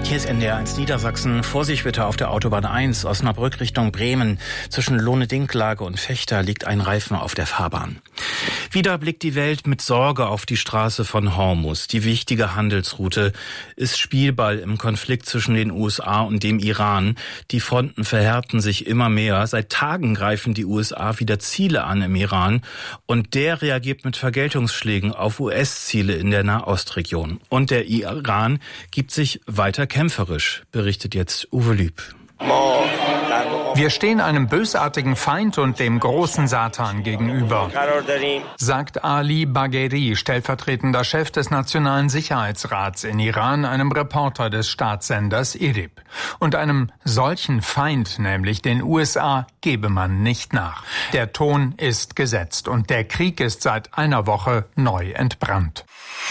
Hier ist NDR1 Niedersachsen. Vorsicht bitte auf der Autobahn 1 Osnabrück Richtung Bremen. Zwischen Lohne-Dinklage und Vechta liegt ein Reifen auf der Fahrbahn. Wieder blickt die Welt mit Sorge auf die Straße von Hormuz. Die wichtige Handelsroute ist Spielball im Konflikt zwischen den USA und dem Iran. Die Fronten verhärten sich immer mehr. Seit Tagen greifen die USA wieder Ziele an im Iran. Und der reagiert mit Vergeltungsschlägen auf US-Ziele in der Nahostregion. Und der Iran gibt sich weiter kämpferisch, berichtet jetzt Uwe Lüb. Wir stehen einem bösartigen Feind und dem großen Satan gegenüber, sagt Ali Bagheri, stellvertretender Chef des Nationalen Sicherheitsrats in Iran, einem Reporter des Staatssenders IRIB. Und einem solchen Feind, nämlich den USA, gebe man nicht nach. Der Ton ist gesetzt und der Krieg ist seit einer Woche neu entbrannt.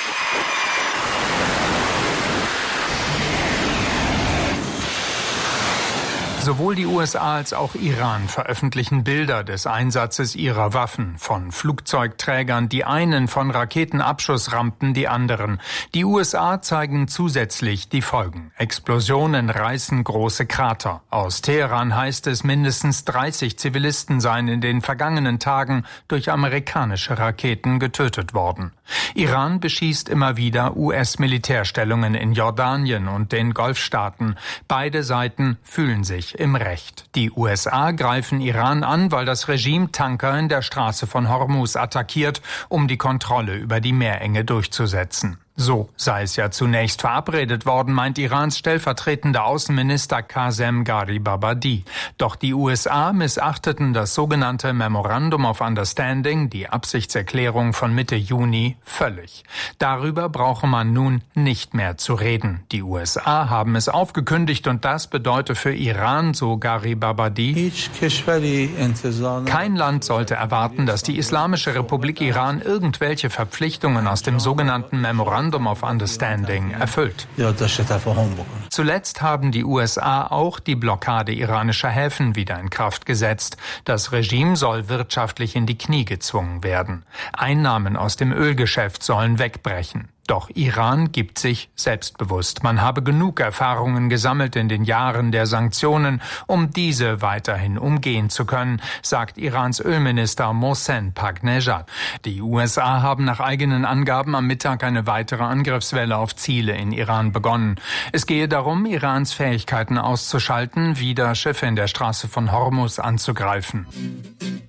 Sowohl die USA als auch Iran veröffentlichen Bilder des Einsatzes ihrer Waffen, von Flugzeugträgern die einen, von Raketenabschussrampen die anderen. Die USA zeigen zusätzlich die Folgen. Explosionen reißen große Krater. Aus Teheran heißt es, mindestens 30 Zivilisten seien in den vergangenen Tagen durch amerikanische Raketen getötet worden. Iran beschießt immer wieder US-Militärstellungen in Jordanien und den Golfstaaten. Beide Seiten fühlen sich im Recht. Die USA greifen Iran an, weil das Regime Tanker in der Straße von Hormuz attackiert, um die Kontrolle über die Meerenge durchzusetzen. So sei es ja zunächst verabredet worden, meint Irans stellvertretender Außenminister Qasem Gharibabadi. Doch die USA missachteten das sogenannte Memorandum of Understanding, die Absichtserklärung von Mitte Juni, völlig. Darüber brauche man nun nicht mehr zu reden. Die USA haben es aufgekündigt und das bedeutet für Iran, so Gharibabadi, kein Land sollte erwarten, dass die Islamische Republik Iran irgendwelche Verpflichtungen aus dem sogenannten Memorandum of Understanding erfüllt. Zuletzt haben die USA auch die Blockade iranischer Häfen wieder in Kraft gesetzt. Das Regime soll wirtschaftlich in die Knie gezwungen werden. Einnahmen aus dem Ölgeschäft sollen wegbrechen. Doch Iran gibt sich selbstbewusst. Man habe genug Erfahrungen gesammelt in den Jahren der Sanktionen, um diese weiterhin umgehen zu können, sagt Irans Ölminister Mohsen Paknejad. Die USA haben nach eigenen Angaben am Mittag eine weitere Angriffswelle auf Ziele in Iran begonnen. Es gehe darum, Irans Fähigkeiten auszuschalten, wieder Schiffe in der Straße von Hormuz anzugreifen.